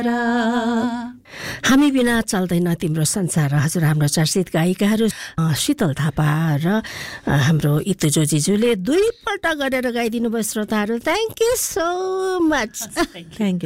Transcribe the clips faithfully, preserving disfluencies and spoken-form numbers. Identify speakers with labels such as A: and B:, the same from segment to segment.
A: हामी बिना चल्दैन तिम्रो संसार। हजुर, हाम्रो चर्चित गायिकाहरू शीतल थापा र हाम्रो इतु जोजीज्यूले दुईपल्ट गरेर गाइदिनु भयो श्रोताहरू। Thank you so much.
B: Thank you.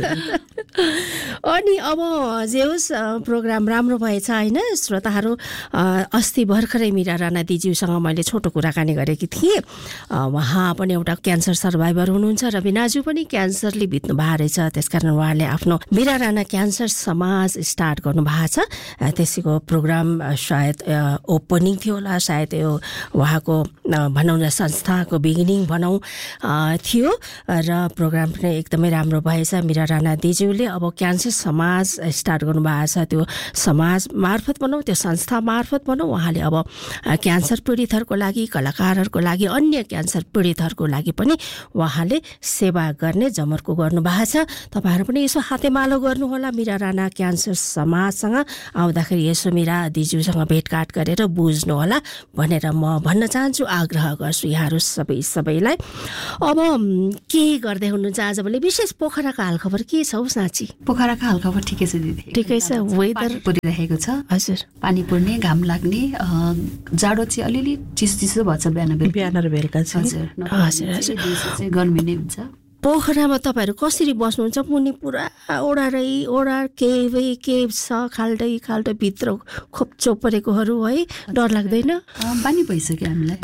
A: अनि अब जे होस्, प्रोग्राम राम्रो भएछ होइन श्रोताहरू। अस्ति भर्खरै मीरा राणा दिज्यूसँग मैले छोटो कुराकानी गरेकी थिएँ। उहाँ पनि एउटा क्यान्सर सर्भाइभर हुनुहुन्छ र बिनाजु पनि क्यान्सरले बित्नु भएको रहेछ। त्यसकारण उहाँले आफ्नो मीरा राणा क्यान्सर समाज स्टार्ट गर्नुभएको छ। त्यसैको प्रोग्राम सायद ओपनिङ थियो होला, सायद यो उहाँको भनौँ न संस्थाको बिगिनिङ भनौँ थियो र प्रोग्राम पनि एकदमै राम्रो भएछ। मीरा राणा दिज्यूले अब क्यान्सर समाज स्टार्ट गर्नुभएको छ। त्यो समाज मार्फत भनौँ, त्यो संस्था मार्फत भनौँ, उहाँले अब क्यान्सर पीडितहरूको लागि, कलाकारहरूको लागि, अन्य क्यान्सर पीडितहरूको लागि पनि उहाँले सेवा गर्ने जमर्को गर्नुभएको छ। तपाईँहरू पनि यसो हातेमालो गर्नुहोला मीरा राणा क्यान्सर समाजसँग। आउँदाखेरि यसो मीरा दिज्यूसँग भेटघाट गरेर बुझ्नुहोला भनेर म भन्न चाहन्छु, आग्रह गर्छु यहाँहरू सबै सबैलाई। अब के गर्दै हुनुहुन्छ आजभोलि? विशेष पोखराको हालखबर के छ हौ साँच्ची?
C: पोखराको हालखबर ठिकै छ दिदी।
A: ठिकै छ। वेदर
C: परिरहेको छ।
A: हजुर,
C: पानी पर्ने, घाम लाग्ने, जाडो चाहिँ अलिअलि चिसो चिसो भएको छ बिहान बेलुका।
B: बिहान र बेलुका चाहिँ
C: हजुर हजुर हजुर गर्मी नै हुन्छ।
A: पोखरामा तपाईँहरू कसरी बस्नुहुन्छ? मुनि पुरा ओडारै ओडा केभै केभ छ, खाल्टै खाल्टो भित्र खोप्चो परेकोहरू है। डर लाग्दैन?
C: बानी भइसक्यो हामीलाई।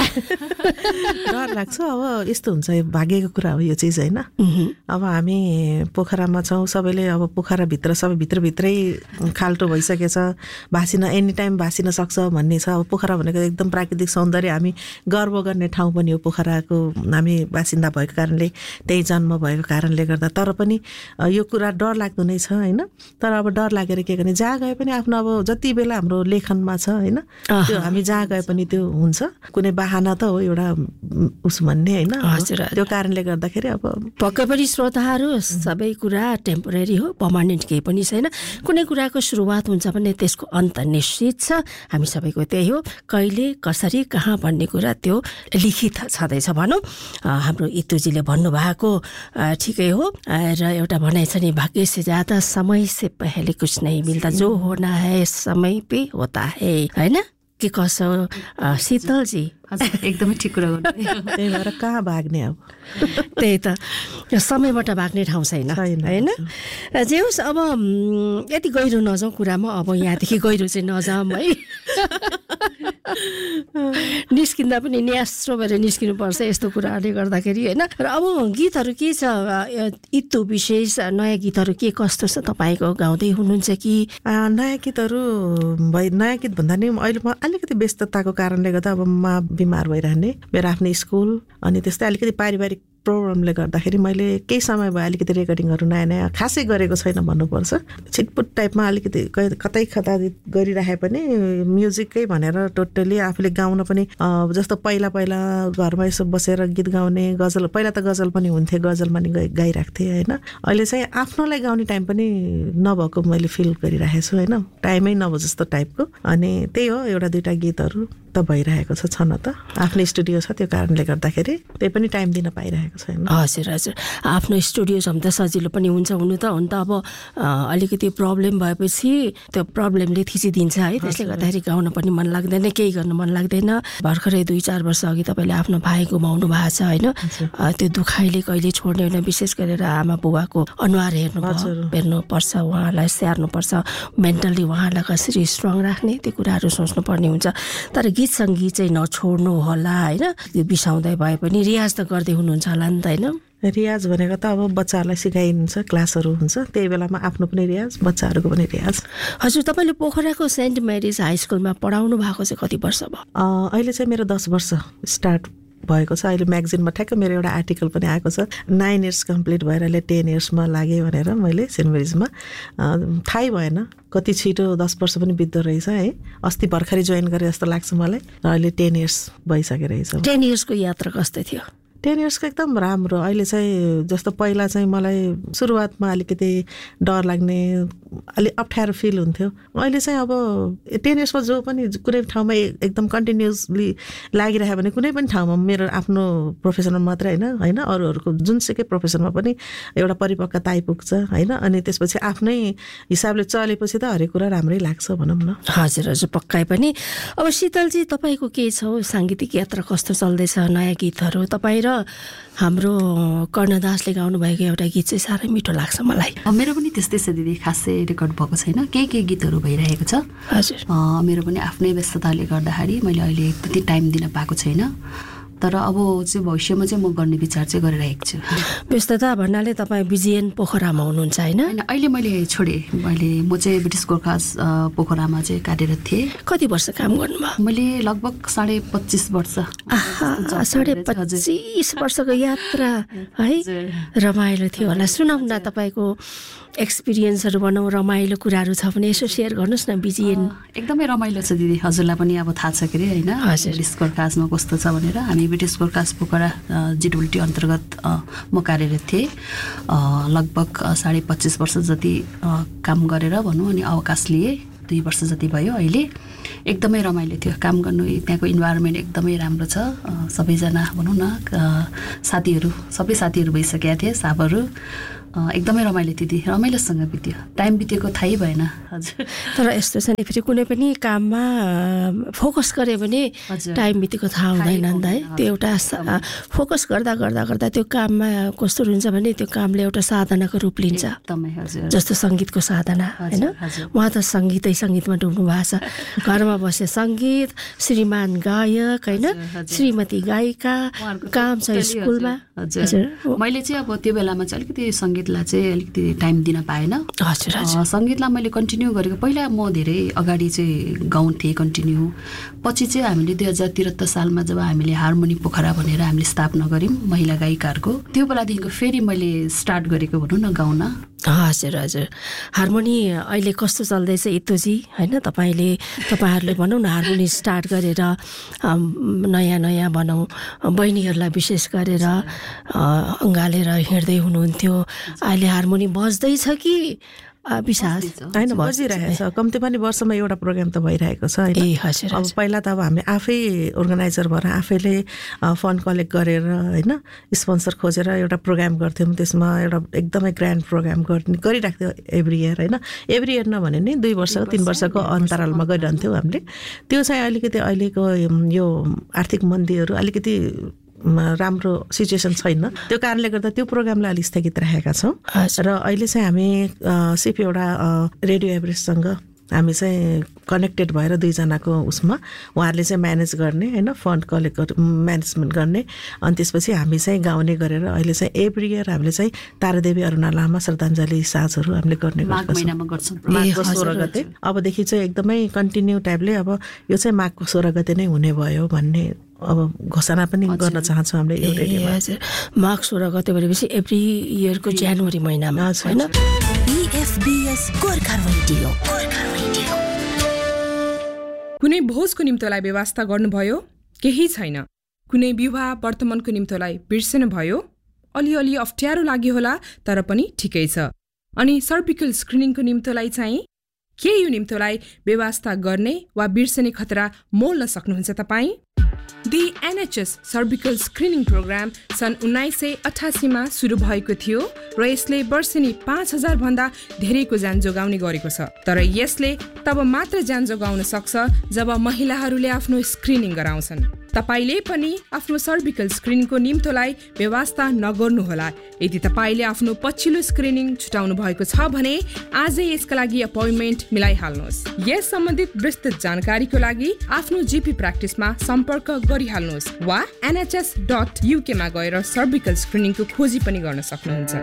B: डर लाग्छ। अब यस्तो हुन्छ, भाग्यको कुरा हो यो चिज होइन। अब हामी पोखरामा छौँ, सबैले अब पोखराभित्र सबै भित्रभित्रै खाल्टो भइसकेछ, भासिन एनी टाइम भासिन सक्छ भन्ने छ। अब पोखरा भनेको एकदम प्राकृतिक सौन्दर्य, हामी गर्व गर्ने ठाउँ पनि हो पोखराको। हामी बासिन्दा भएको कारणले, त्यही जन्म भएको कारणले गर्दा। तर पनि यो कुरा डर लाग्दो नै छ होइन। तर अब डर लागेर के गर्ने, जहाँ गए पनि आफ्नो अब जति बेला हाम्रो लेखनमा छ होइन, त्यो हामी जहाँ गए पनि त्यो हुन्छ। कुनै बाहना त हो एउटा उस भन्ने होइन। त्यो कारणले गर्दाखेरि अब
A: पक्कै पनि श्रोताहरू, सबै कुरा टेम्पोरेरी हो, पर्मानेन्ट केही पनि छैन। कुनै कुराको सुरुवात हुन्छ भने त्यसको अन्त निश्चित छ। हामी सबैको त्यही हो, कहिले कसरी कहाँ भन्ने कुरा त्यो लिखित छँदैछ भनौँ। हाम्रो इतुजीले भन्नुभएको ठिकै हो। र एउटा भनाइ छ नि, भाग्य से ज्यादा समय से पहले कुछ नहीं मिलता, जो होना है समय पे होता है, होइन? के कसो शीतलजी?
C: एकदमै ठिक कुरा गर्नु।
B: त्यही भएर कहाँ भाग्ने? अब
A: त्यही त, समयबाट भाग्ने ठाउँ छैन होइन। जे होस्, अब यति गहिरो नजाउँ कुरामा। अब यहाँदेखि गहिरो चाहिँ नजाऊँ है। निस्किँदा पनि न्यास्रो भएर निस्किनुपर्छ यस्तो कुराहरूले गर्दाखेरि होइन। र अब गीतहरू के छ इतु विशेष? नयाँ गीतहरू के कस्तो छ तपाईँको? गाउँदै हुनुहुन्छ कि?
B: नयाँ गीतहरू भइ नयाँ गीत भन्दा नि अहिले म अलिकति व्यस्तताको कारणले गर्दा अब म बिमार भइरहने, मेरो आफ्नो स्कुल अनि त्यस्तै अलिकति पारिवारिक प्रोग्रामले गर्दाखेरि मैले केही समय भयो अलिकति रेकर्डिङहरू नयाँ नयाँ खासै गरेको छैन भन्नुपर्छ। छिटपुट टाइपमा अलिकति कतै कता गरिराखे पनि म्युजिकै भनेर टोटली आफूले गाउन पनि जस्तो पहिला पहिला घरमा यसो बसेर गीत गाउने, गजल, पहिला त गजल पनि हुन्थे, गजल पनि गाइरहेको थिएँ होइन। अहिले चाहिँ आफ्नोलाई गाउने टाइम पनि नभएको मैले फिल गरिरहेको छु होइन, टाइमै नभए जस्तो टाइपको। अनि त्यही हो, एउटा दुईवटा गीतहरू त भइरहेको छ छन त। आफ्नो स्टुडियो छ, त्यो कारणले गर्दाखेरि त्यही पनि टाइम दिन पाइरहेको छैन।
A: हजुर हजुर, आफ्नो स्टुडियो छ भने त सजिलो पनि हुन्छ हुनु त। हुन त अब अलिकति प्रब्लम भएपछि त्यो प्रब्लमले थिचिदिन्छ है, त्यसले गर्दाखेरि गाउन पनि मन लाग्दैन, केही गर्नु मन लाग्दैन। भर्खरै दुई चार वर्ष अघि तपाईँले आफ्नो भाइ गुमाउनु भएको छ होइन। त्यो दुखाइले कहिले छोड्ने होइन। विशेष गरेर आमा बुबाको अनुहार हेर्नु हेर्नुपर्छ, उहाँलाई स्याहार्नुपर्छ, मेन्टल्ली उहाँलाई कसरी स्ट्रङ राख्ने, त्यो कुराहरू सोच्नुपर्ने हुन्छ। तर गीत सङ्गीत चाहिँ नछोड्नु होला होइन। त्यो बिसाउँदै भए पनि रियाज त गर्दै हुनुहुन्छ होला नि त होइन?
B: रियाज भनेको त अब बच्चाहरूलाई सिकाइन्छ, क्लासहरू हुन्छ, त्यही बेलामा आफ्नो पनि रियाज, बच्चाहरूको पनि रियाज।
A: हजुर, तपाईँले पोखराको सेन्ट मेरिज हाई स्कुलमा पढाउनु भएको चाहिँ कति वर्ष भयो?
B: अहिले चाहिँ मेरो दस वर्ष स्टार्ट भएको छ। अहिले म्यागजिनमा ठ्याक्क मेरो एउटा आर्टिकल पनि आएको छ, नाइन इयर्स कम्प्लिट भएर अहिले टेन इयर्समा लागेँ भनेर। मैले सेन्ट मेरिजमा थाहै भएन कति छिटो दस वर्ष पनि बित्दो रहेछ है। अस्ति भर्खरै जोइन गरेँ जस्तो लाग्छ मलाई। र अहिले टेन इयर्स भइसकेको रहेछ।
A: टेन इयर्सको यात्रा कस्तो थियो?
B: टेन इयर्सको एकदम राम्रो। अहिले चाहिँ जस्तो पहिला चाहिँ मलाई सुरुवातमा अलिकति डर लाग्ने, अलिक अप्ठ्यारो फिल हुन्थ्यो। अहिले चाहिँ अब टेन इयर्समा जो पनि कुनै ठाउँमा एकदम कन्टिन्युसली लागिरह्यो भने कुनै पनि ठाउँमा मेरो आफ्नो प्रोफेसनमा मात्रै होइन होइन अरूहरूको जुनसुकै प्रोफेसनमा पनि एउटा परिपक्वता आइपुग्छ होइन। अनि त्यसपछि आफ्नै हिसाबले चलेपछि त हरेक कुरा राम्रै लाग्छ भनौँ न।
A: हजुर हजुर पक्कै पनि। अब शीतलजी तपाईँको के छ साङ्गीतिक यात्रा कस्तो चल्दैछ? नयाँ गीतहरू तपाईँ र हाम्रो कर्णदासले गाउनुभएको एउटा गीत चाहिँ साह्रै मिठो लाग्छ मलाई।
C: मेरो पनि त्यस्तै छ दिदी, खासै रेकर्ड भएको छैन, केही केही गीतहरू भइरहेको छ।
A: हजुर
C: मेरो पनि आफ्नै व्यस्तताले गर्दाखेरि मैले अहिले त्यति टाइम दिन पाएको छैन, तर अब चाहिँ भविष्यमा चाहिँ म गर्ने विचार चाहिँ गरिरहेको छु।
A: व्यस्तता भन्नाले तपाईँ बिजिएन पोखरामा हुनुहुन्छ होइन?
C: होइन, अहिले मैले छोडेँ। मैले म चाहिँ ब्रिटिस गोर्खा पोखरामा चाहिँ कार्यरत थिएँ।
A: कति वर्ष काम गर्नुभयो?
C: मैले लगभग साढे पच्चिस वर्ष।
A: साढे पच्चिस वर्षको यात्रा है, रमाइलो थियो होला। सुनाउँ न तपाईँको एक्सपिरियन्सहरू भनौँ, रमाइलो कुराहरू छ भने यसो सेयर गर्नुहोस् न। बिजिएन
C: एकदमै रमाइलो छ दिदी, हजुरलाई पनि अब थाहा छ के अरे होइन ब्रिटिस गोर्खासमा कस्तो छ भनेर। हामी ब्रिटिस गोर्खास पोखरा जिडब्ल्युटी अन्तर्गत म कार्यरत थिएँ। लगभग साढे पच्चिस वर्ष जति काम गरेर भनौँ, अनि अवकाश लिएँ, दुई वर्ष जति भयो। अहिले एकदमै रमाइलो थियो काम गर्नु, त्यहाँको इन्भाइरोमेन्ट एकदमै राम्रो छ। सबैजना भनौँ न साथीहरू सबै साथीहरू भइसकेका थिए, साबहरू एकदमै रमाइलो थियो, रमाइलोसँग बित्यो, टाइम बितेको थाहै भएन। हजुर
A: तर यस्तो छ नि फेरि कुनै पनि काममा फोकस गऱ्यो भने टाइम बितेको थाहा हुँदैन नि त है। त्यो एउटा फोकस गर्दा गर्दा गर्दा त्यो काममा कस्तो हुन्छ भने त्यो कामले एउटा साधनाको रूप लिन्छ।
C: एकदमै हजुर,
A: जस्तो सङ्गीतको साधना होइन, उहाँ त सङ्गीतै सङ्गीतमा डुब्नु भएको छ। घरमा बसे सङ्गीत, श्रीमान गायक होइन, श्रीमती गायिका, काम छ स्कुलमा।
C: हजुर मैले चाहिँ अब त्यो बेलामा चाहिँ अलिकति सङ्गीतलाई चाहिँ अलिकति टाइम दिन पाएन।
A: हजुर हजुर
C: सङ्गीतलाई मैले कन्टिन्यू गरेको। पहिला म धेरै अगाडि चाहिँ गाउँथेँ कन्टिन्यू, पछि चाहिँ हामीले दुई हजार त्रिहत्तर सालमा जब हामीले हार्मोनी पोखरा भनेर हामीले स्थापना गऱ्यौँ महिला गायिकाहरूको, त्यो बेलादेखिको फेरि मैले स्टार्ट गरेको भनौँ न गाउन।
A: हजुर हजुर हार्मोनी अहिले कस्तो चल्दैछ इतोजी होइन? तपाईँले तपाईँहरूले भनौँ न हार्मोनी स्टार्ट गरेर नयाँ नयाँ भनौँ बहिनीहरूलाई विशेष गरेर अँगालेर हिँड्दै हुनुहुन्थ्यो, अहिले हार्मोनी बज्दैछ कि विशाल
B: होइन बजिरहेको छ? कम्ती पनि वर्षमा एउटा प्रोग्राम त भइरहेको छ होइन?
A: ए हजुर।
B: अब पहिला त अब हामी आफै अर्गनाइजर भएर आफैले फन्ड कलेक्ट गरेर होइन स्पोन्सर खोजेर एउटा प्रोग्राम गर्थ्यौँ। त्यसमा एउटा एकदमै ग्रान्ड प्रोग्राम गर्ने गरिराख्थ्यो एभ्री इयर होइन। एभ्री इयर नभने नि दुई वर्षको तिन वर्षको अन्तरालमा गरिरहन्थ्यौँ हामीले। त्यो चाहिँ अलिकति अहिलेको यो आर्थिक मन्दीहरू अलिकति राम्रो सिचुएसन छैन, त्यो कारणले गर्दा त्यो प्रोग्रामलाई अलिक स्थगित राखेका छौँ। र अहिले चाहिँ हामी सिर्फ एउटा रेडियो एभरेस्टसँग हामी चाहिँ कनेक्टेड भएर दुईजनाको उसमा उहाँहरूले चाहिँ म्यानेज गर्ने होइन, फन्ड कलेक्ट म्यानेजमेन्ट गर्ने, अनि त्यसपछि हामी चाहिँ गाउने गरेर अहिले चाहिँ एभ्री इयर हामीले चाहिँ तारादेवी अरुणा लामा श्रद्धाञ्जली साजहरू हामीले गर्ने
C: गर्छौँ
B: माघको सोह्र गते। अबदेखि चाहिँ एकदमै कन्टिन्यू टाइपले अब यो चाहिँ माघको सोह्र गते नै हुने भयो भन्ने अब घोषणा पनि गर्न चाहन्छौँ हामीले यो रेडियोमा।
A: हजुर माघ सोह्र गते भनेपछि एभ्री इयरको जनवरी महिनामा होइन?
D: कुनै भोजको निम्तोलाई व्यवस्था गर्नुभयो? केही छैन। कुनै विवाह वर्तमानको निम्तोलाई बिर्सनु भयो? अलिअलि अप्ठ्यारो लाग्यो होला, तर पनि ठिकै छ। अनि सर्भिकल स्क्रिनिङको निम्तोलाई चाहिँ के यो निम्तोलाई व्यवस्था गर्ने वा बिर्सने खतरा मोल्न सक्नुहुन्छ तपाईँ? The NHS cervical screening programme सन् उन्नाइस सय अठासीमा सुरु भएको थियो र यसले वर्षेनी पाँच हजार भन्दा धेरैको ज्यान जोगाउने गरेको छ। तर यसले तब मात्र ज्यान जोगाउन सक्छ जब महिलाहरूले आफ्नो स्क्रिनिङ गराउँछन्। तपाईले पनि आफ्नो सर्भिकल स्क्रिनिङको निम्तोलाई व्यवस्था नगर्नुहोला। यदि तपाईले आफ्नो पछिल्लो स्क्रिनिङ छुटाउनु भएको छ भने आजै यसका लागि अपोइन्टमेन्ट मिलाइहाल्नुहोस्। यस सम्बन्धित विस्तृत जानकारीको लागि आफ्नो जीपी प्र्याक्टिसमा सम्पर्क गरिहाल्नुहोस् वा एनएचएस डट युके मा गएर सर्भिकल स्क्रिनिङको खोजी पनि गर्न सक्नुहुन्छ।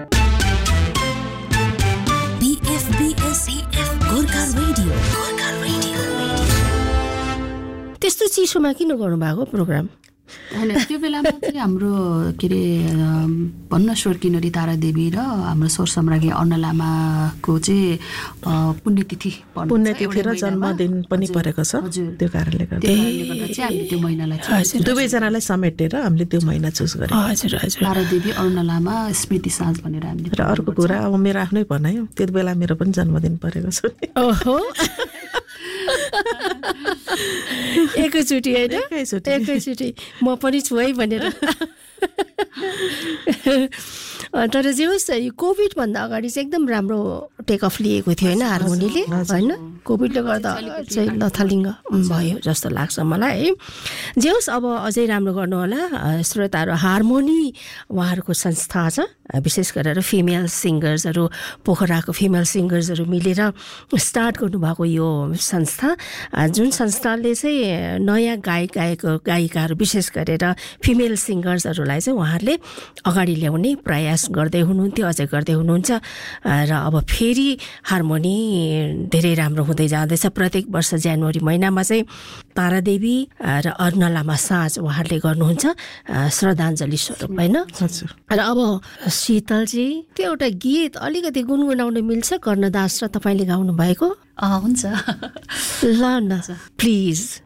A: त्यस्तो चिसोमा किन गर्नुभएको प्रोग्राम?
C: होइन त्यो बेलामा चाहिँ हाम्रो के अरे भन्न स्वर्किनरी तारादेवी र हाम्रो स्वर सम्राज्ञी अन्न लामाको चाहिँ पुण्यतिथि
B: पुण्यतिथि र जन्मदिन पनि परेको छ। त्यो कारणले गर्दा
C: चाहिँ हामी त्यो महिनालाई चाहिँ
B: दुवैजनालाई समेटेर हामीले त्यो महिना चुज गरेँ।
A: हजुर हजुर
C: तारादेवी अन्न लामा स्मृति साँझ भनेर हामीले।
B: र अर्को कुरा अब मेरो आफ्नै भनाइ हो, त्यो बेला मेरो पनि जन्मदिन परेको छ।
A: ओहो एकैचोटि होइन एकैचोटि म पनि छु है भनेर। तर जे होस् यो कोभिडभन्दा अगाडि चाहिँ एकदम राम्रो टेक अफ लिएको थियो होइन हार्मोनीले, होइन कोभिडले गर्दा चाहिँ लथालिङ्ग भयो जस्तो लाग्छ मलाई है। जे होस् अब अझै राम्रो गर्नु होला श्रोताहरू। हार्मोनी उहाँहरूको संस्था छ, विशेष गरेर फिमेल सिङ्गर्सहरू, पोखराको फिमेल सिङ्गर्सहरू मिलेर स्टार्ट गर्नुभएको यो संस्था, जुन संस्थाले चाहिँ नयाँ गायक गायक गायिकाहरू विशेष गरेर फिमेल सिङ्गर्सहरूलाई चाहिँ उहाँहरूले अगाडि ल्याउने प्रयास गर्दै हुनुहुन्थ्यो, अझै गर्दै हुनुहुन्छ। र अब फेरि हार्मोनी धेरै राम्रो हुँदै जाँदैछ। प्रत्येक वर्ष जनवरी महिनामा चाहिँ तारादेवी र अन्न लामा साँझ उहाँहरूले गर्नुहुन्छ श्रद्धाञ्जली स्वरूप होइन। र अब शीतलजी त्यो एउटा गीत अलिकति गुनगुनाउन मिल्छ कर्णदास र तपाईँले गाउनु भएको?
C: हुन्छ
A: ल न प्लिज।